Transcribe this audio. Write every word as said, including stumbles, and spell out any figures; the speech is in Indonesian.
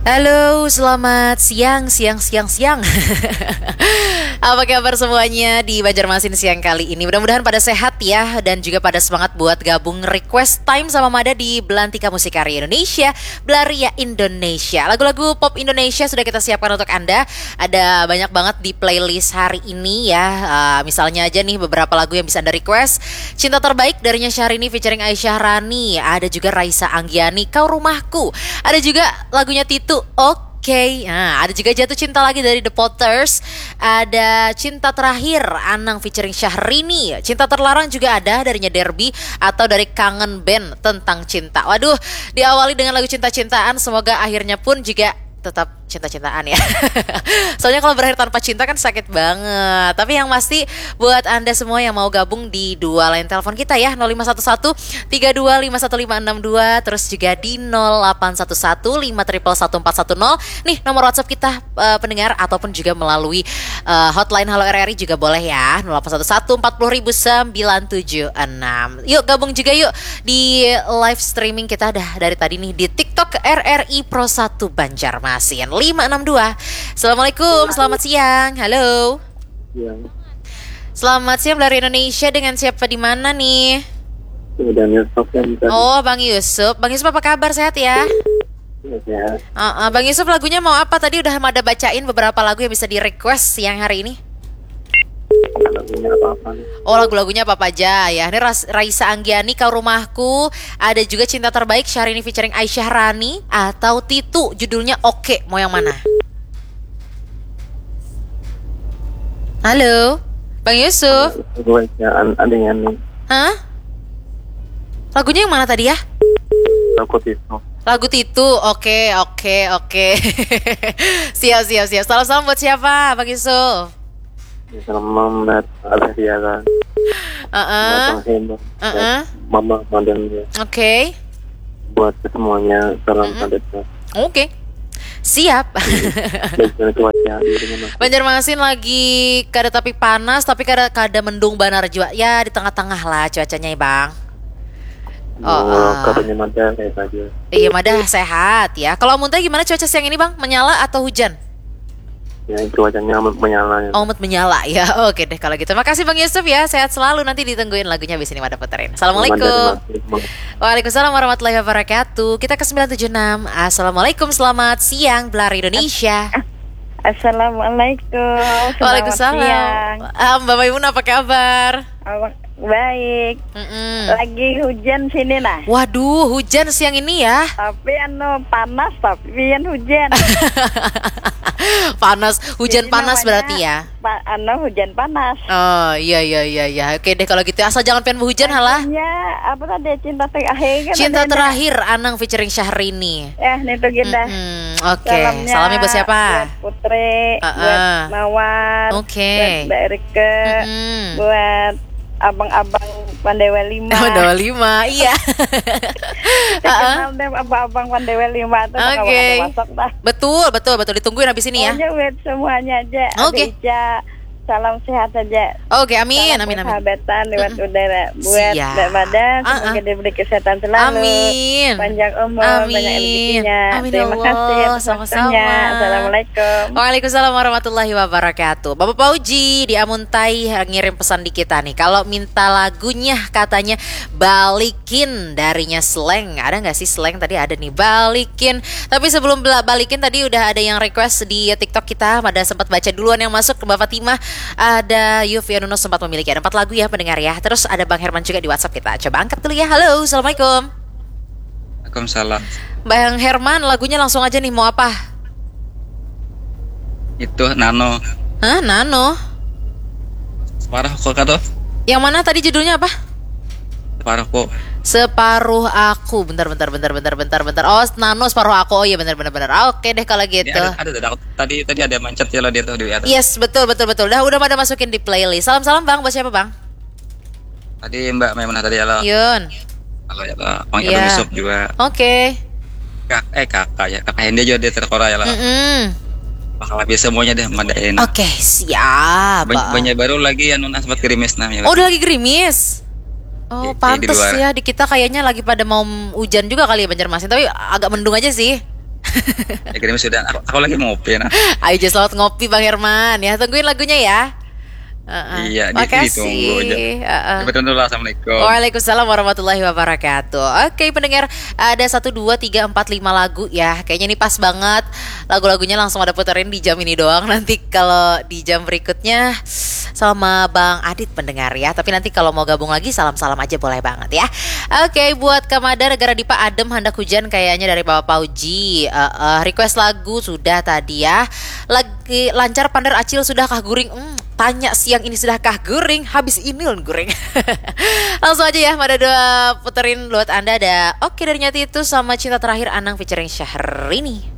Halo, selamat siang, siang, siang, siang. Apa kabar semuanya di Banjarmasin siang kali ini? Mudah-mudahan pada sehat ya, dan juga pada semangat buat gabung request time sama Mada di Belantika Musik Karya Indonesia, Belaria Indonesia. Lagu-lagu pop Indonesia sudah kita siapkan untuk Anda. Ada banyak banget di playlist hari ini ya. Uh, misalnya aja nih beberapa lagu yang bisa Anda request. Cinta Terbaik darinya Syahrini featuring Aisyah Rani. Ada juga Raisa Anggiani, Kau Rumahku. Ada juga lagunya Titu, Oke. Okay. Nah, ada juga Jatuh Cinta Lagi dari The Potters. Ada Cinta Terakhir Anang featuring Syahrini. Cinta Terlarang juga ada darinya Derby atau dari Kangen Band tentang cinta. Waduh, diawali dengan lagu cinta-cintaan. Semoga akhirnya pun juga tetap cinta-cintaan ya. Soalnya kalau berakhir tanpa cinta kan sakit banget. Tapi yang pasti buat Anda semua yang mau gabung di dua line telepon kita ya, nol lima satu satu tiga dua lima satu lima enam dua, terus juga di nol delapan satu satu lima satu satu empat satu nol. Nih nomor WhatsApp kita uh, pendengar, ataupun juga melalui uh, hotline Halo R R I juga boleh ya, nol delapan satu satu empat nol nol nol sembilan tujuh enam. Yuk gabung juga yuk di live streaming kita dah dari tadi nih di TikTok R R I Pro satu Banjarmasin lima enam dua. Assalamualaikum, selamat siang. Halo. Siang. Selamat siang dari Indonesia, dengan siapa di mana nih? Dan Yusuf yang Oh, Bang Yusuf. Bang Yusuf apa kabar, sehat ya? ya. Uh, uh, Bang Yusuf, lagunya mau apa? Tadi udah ada bacain beberapa lagu yang bisa di request siang hari ini. Lagunya apa-apa. Oh, lagu-lagunya apa aja ya. Ini Ras- Raisa Anggiani, Kau Rumahku. Ada juga Cinta Terbaik Syahrini featuring Aisyah Rani. Atau Titu judulnya Oke. Mau yang mana? Halo Bang Yusuf. Gue adanya nih. Hah? Lagunya yang mana tadi ya? Aku Tito. Lagu Titu. Oke, oke, oke. Siap, siap, siap. Salam-salam buat siapa Bang Yusuf? Salam buat Alfiara. Uh-uh. Uh-uh. Mama Madan. Oke. Buat semuanya salam Mm-mm. sadet. Oke. Siap. Dan cuaca di mana? Banjarmasin lagi kada tapi panas, tapi kada kada mendung banar juga. Ya di tengah-tengah lah cuacanya ya, Bang. Oh, Oh, uh. kabarnya Mada kayak saja. Iya, Mada sehat ya. Kalau Muntah gimana cuaca siang ini, Bang? Menyala atau hujan? Ya, cuacanya amat menyala ya. Oh, amat menyala ya. Oke deh kalau gitu. Makasih Bang Yusuf ya. Sehat selalu. Nanti ditungguin lagunya habis ini Mada puterin. Assalamualaikum. Waalaikumsalam warahmatullahi wabarakatuh. Kita ke sembilan tujuh enam. Assalamualaikum, selamat siang Belaria Indonesia. Assalamualaikum. Selamat Waalaikumsalam. siang. Ah, Mbak Maimunah apa kabar? Apa- Baik. Mm-mm. Lagi hujan sini nah. Waduh, hujan siang ini ya. Tapi anu panas tapi yang hujan. Panas, hujan Jadi panas namanya berarti ya. Pa- anu hujan panas. Oh iya iya iya iya. Oke deh kalau gitu, asal jangan pengen hujan halah. Lagunya apa tadi cinta terakhir kan Cinta ada- Terakhir Anang featuring Syahrini. Eh nih tuh kita. Mm-mm. Oke, salamnya buat siapa? Buat Putri, Uh-uh. buat Mawar, Oke. buat Mbak Erike, Mm-mm. buat abang-abang Pandewa lima. Oh, dua lima, iya. Saya kenal deh abang-abang Pandewa lima tuh. Oke. Okay. Masuk dah. Betul, betul, betul. Ditungguin habis ini ya. Pokoknya buat semuanya aja. Oke. Aja. Salam sehat aja. Oke, amin, Salam amin, amin. persahabatan lewat Mm-mm. udara. Buat Siap. Mbak Mada, Ah, semoga ah. diberi kesehatan selalu. Amin. Panjang umur, Amin. banyak rezekinya. Amin, Terima Allah. kasih atas Sama-sama. waktunya. Assalamualaikum. Waalaikumsalam warahmatullahi wabarakatuh. Bapak Pauji di Amuntai ngirim pesan di kita nih. Kalau minta lagunya katanya balikin darinya Slang. Ada nggak sih Slang tadi ada nih balikin. Tapi sebelum bela- balikin tadi udah ada yang request di TikTok kita. Ada sempat baca duluan yang masuk ke Mbak Fatimah. Ada Yufi Anuno sempat memiliki ada empat lagu ya pendengar ya. Terus ada Bang Herman juga di WhatsApp kita. Coba angkat dulu ya. Halo, assalamualaikum. Waalaikumsalam. Bang Herman, lagunya langsung aja nih, mau apa? Itu Nano. Hah, Nano? Separuh kok kado? Yang mana tadi judulnya apa? Separuh kok. Separuh aku. Bentar, bentar, bentar, bentar, bentar, bentar. Oh, Nano separuh aku. Oh iya, benar, benar, benar. Oke deh kalau Ini gitu. ada, ada, ada, tadi tadi ada mancet ya lo dia tuh di atas. Yes, betul, betul, betul. Udah, udah pada masukin di playlist. Salam-salam Bang, buat siapa Bang? Tadi Mbak Maimunah tadi ya lo. Yun. Kalau ya lo, Bang Iya. Yusuf Yusuf juga. Oke. Kak, eh kakak ya, kakak Hendy juga dia terkora ya lo. Mm-mm. Bakal habis semuanya deh madain. Oke, siap. Banyak, banyak baru lagi yang Nuna sempat kirimis namanya. Oh, udah lagi gerimis. Oh, Di- di pantes luar. ya. Di kita kayaknya lagi pada mau hujan juga kali ya Banjarmasin. Tapi agak mendung aja sih. Ya Gerimis sudah. Aku, aku lagi ngopi nah. Ayo just selamat ngopi Bang Herman ya. Tungguin lagunya ya. Uh-uh. Iya, di- Makasih. ditunggu aja. Uh-uh. Betul dulu, assalamualaikum. Waalaikumsalam warahmatullahi wabarakatuh. Oke pendengar, ada satu, dua, tiga, empat, lima lagu ya. Kayaknya ini pas banget. Lagu-lagunya langsung ada puterin di jam ini doang. Nanti kalau di jam berikutnya sama Bang Adit pendengar ya. Tapi nanti kalau mau gabung lagi salam-salam aja boleh banget ya. Oke buat Kamada negara Dipa adem hendak hujan kayaknya dari Bapak Pauji. Uh, uh, request lagu sudah tadi ya. Lagi lancar pandar acil sudahkah guring? Hmm, tanya siang ini sudahkah guring? Habis ini lon guring. Langsung aja ya, Mada dua puterin buat Anda ada Oke dari Nyati itu sama Cinta Terakhir Anang featuring Syahrini.